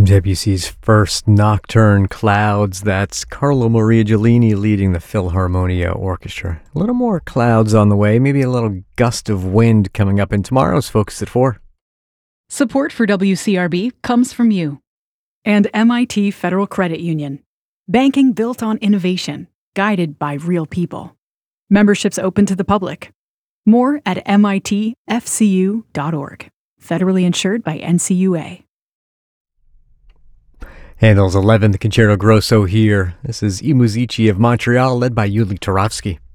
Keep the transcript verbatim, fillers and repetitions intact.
Debussy's first nocturne, Clouds. That's Carlo Maria Giulini leading the Philharmonia Orchestra. A little more clouds on the way, maybe a little gust of wind coming up in tomorrow's Focus at four. Support for W C R B comes from you and M I T Federal Credit Union. Banking built on innovation, guided by real people. Memberships open to the public. More at M I T F C U dot org. Federally insured by N C U A. Handel's eleventh Concerto Grosso here. This is I Musici of Montreal, led by Yuli Turovsky.